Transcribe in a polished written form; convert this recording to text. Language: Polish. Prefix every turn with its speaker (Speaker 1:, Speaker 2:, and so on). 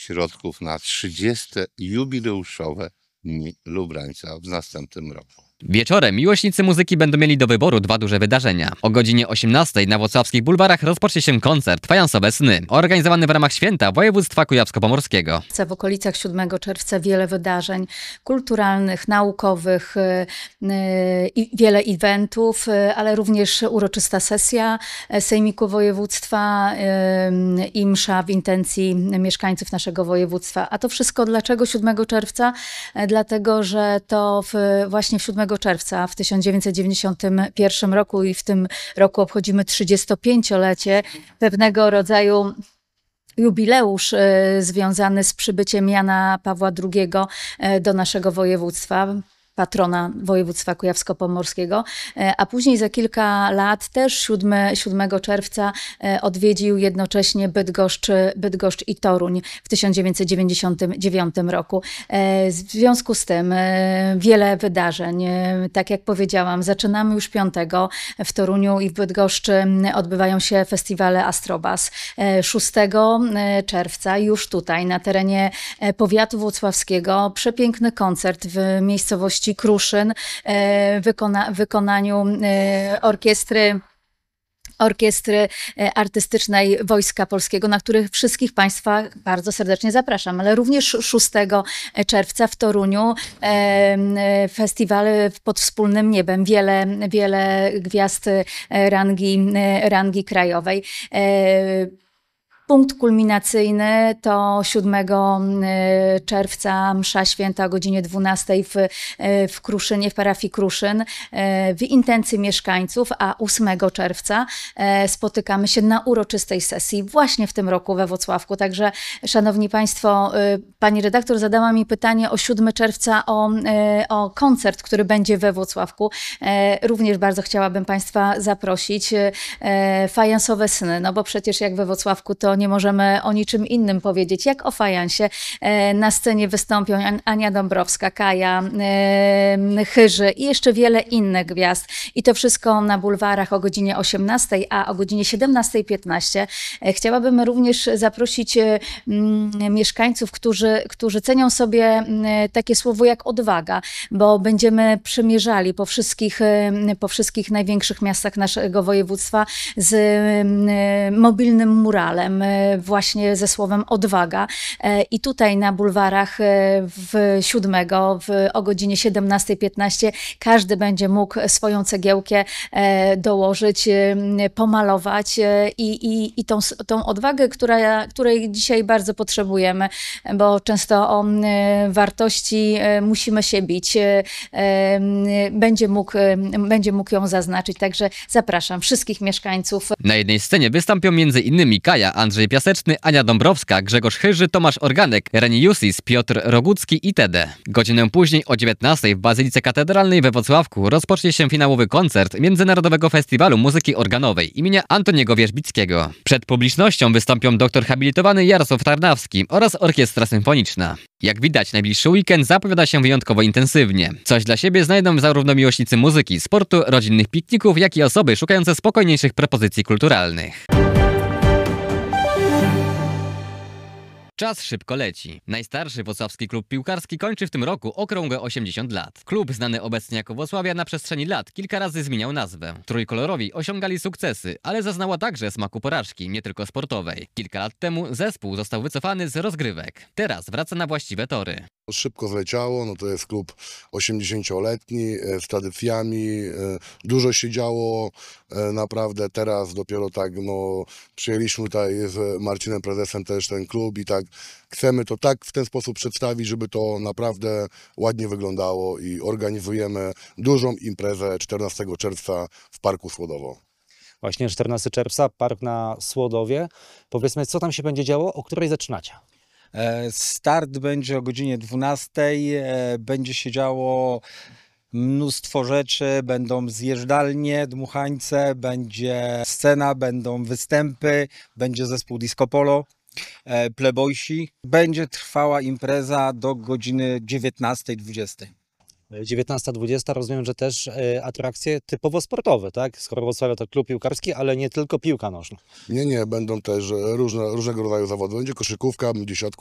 Speaker 1: środków na 30. jubileuszowe Dni Lubrańca w następnym roku.
Speaker 2: Wieczorem miłośnicy muzyki będą mieli do wyboru dwa duże wydarzenia. O godzinie 18 na włocławskich bulwarach rozpocznie się koncert Fajansowe Sny, organizowany w ramach święta województwa kujawsko-pomorskiego.
Speaker 3: W okolicach 7 czerwca wiele wydarzeń kulturalnych, naukowych, wiele eventów, ale również uroczysta sesja Sejmiku Województwa i msza w intencji mieszkańców naszego województwa. A to wszystko dlaczego 7 czerwca? Dlatego, że to właśnie 7 czerwca w 1991 roku i w tym roku obchodzimy 35-lecie pewnego rodzaju jubileusz związany z przybyciem Jana Pawła II do naszego województwa, patrona województwa kujawsko-pomorskiego, a później za kilka lat, też 7 czerwca, odwiedził jednocześnie Bydgoszcz i Toruń w 1999 roku. W związku z tym wiele wydarzeń. Tak jak powiedziałam, zaczynamy już 5 w Toruniu i w Bydgoszczy odbywają się festiwale Astrobas. 6 czerwca już tutaj na terenie powiatu włocławskiego przepiękny koncert w miejscowości Kruszyn w wykonaniu orkiestry artystycznej Wojska Polskiego, na których wszystkich Państwa bardzo serdecznie zapraszam. Ale również 6 czerwca w Toruniu festiwal pod wspólnym niebem. Wiele gwiazd rangi krajowej. Punkt kulminacyjny to 7 czerwca msza święta o godzinie 12 w Kruszynie, w parafii Kruszyn, w intencji mieszkańców, a 8 czerwca spotykamy się na uroczystej sesji właśnie w tym roku we Włocławku. Także, szanowni Państwo, pani redaktor zadała mi pytanie o 7 czerwca o koncert, który będzie we Włocławku. Również bardzo chciałabym Państwa zaprosić. Fajansowe Sny, no bo przecież jak we Włocławku to nie możemy o niczym innym powiedzieć, jak o fajansie. Na scenie wystąpią Ania Dąbrowska, Kaja, Chyży i jeszcze wiele innych gwiazd. I to wszystko na bulwarach o godzinie 18, a o godzinie 17:15 chciałabym również zaprosić mieszkańców, którzy cenią sobie takie słowo jak odwaga, bo będziemy przemierzali po wszystkich największych miastach naszego województwa z mobilnym muralem, właśnie ze słowem odwaga. I tutaj na bulwarach 7 o godzinie 17:15 każdy będzie mógł swoją cegiełkę dołożyć, pomalować i tą odwagę, której dzisiaj bardzo potrzebujemy, bo często o wartości musimy się bić. Będzie mógł ją zaznaczyć, także zapraszam wszystkich mieszkańców.
Speaker 2: Na jednej scenie wystąpią m.in. Kaja, Andrzej Piaseczny, Ania Dąbrowska, Grzegorz Chyży, Tomasz Organek, Reni Jusis, Piotr Rogucki itd. Godzinę później o 19 w Bazylice Katedralnej we Włocławku rozpocznie się finałowy koncert Międzynarodowego Festiwalu Muzyki Organowej imienia Antoniego Wierzbickiego. Przed publicznością wystąpią doktor habilitowany Jarosław Tarnawski oraz Orkiestra Symfoniczna. Jak widać, najbliższy weekend zapowiada się wyjątkowo intensywnie. Coś dla siebie znajdą zarówno miłośnicy muzyki, sportu, rodzinnych pikników, jak i osoby szukające spokojniejszych propozycji kulturalnych. Czas szybko leci. Najstarszy włocławski klub piłkarski kończy w tym roku okrągłe 80 lat. Klub, znany obecnie jako Włocławia, na przestrzeni lat kilka razy zmieniał nazwę. Trójkolorowi osiągali sukcesy, ale zaznała także smaku porażki, nie tylko sportowej. Kilka lat temu zespół został wycofany z rozgrywek. Teraz wraca na właściwe tory.
Speaker 4: Szybko zleciało, no to jest klub 80-letni, z tradycjami, dużo się działo, naprawdę teraz dopiero tak, no przyjęliśmy tutaj z Marcinem prezesem też ten klub i tak chcemy to tak w ten sposób przedstawić, żeby to naprawdę ładnie wyglądało i organizujemy dużą imprezę 14 czerwca w Parku Słodowo.
Speaker 5: Właśnie 14 czerwca, park na Słodowie. Powiedzmy, co tam się będzie działo, o której zaczynacie?
Speaker 6: Start będzie o godzinie 12. Będzie się działo mnóstwo rzeczy. Będą zjeżdżalnie, dmuchańce, będzie scena, będą występy, będzie zespół Disco Polo, plebojsi. Będzie trwała impreza do godziny 19:20.
Speaker 5: 19:20, rozumiem, że też atrakcje typowo sportowe, tak? Skoro Wrocławia to klub piłkarski, ale nie tylko piłka nożna.
Speaker 4: Nie, będą też różnego rodzaju zawody. Będzie koszykówka, będzie siatkówka.